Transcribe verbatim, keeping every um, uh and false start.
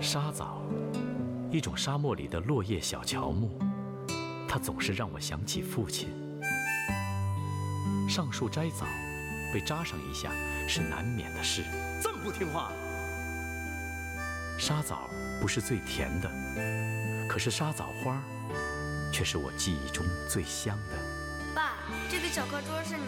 沙枣，一种沙漠里的落叶小乔木，它总是让我想起父亲。上树摘枣，被扎上一下是难免的事。 这么不听话！ 沙枣不是最甜的，可是沙枣花却是我记忆中最香的。 爸，这个小课桌是你